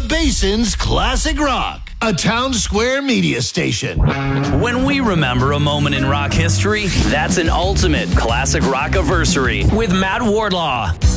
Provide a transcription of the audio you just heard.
The Basin's Classic Rock, a Town Square media station. When we remember a moment in rock history, that's an ultimate classic rock-iversary with Matt Wardlaw.